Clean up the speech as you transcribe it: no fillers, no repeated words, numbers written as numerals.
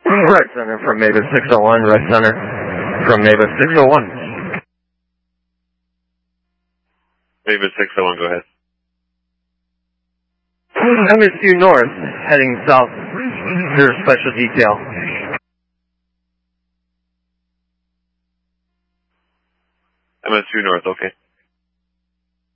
Right center from Mavis 601, right center from Mavis 601. Mavis 601, go ahead. MSU North, heading south, your special detail. MSU North, okay.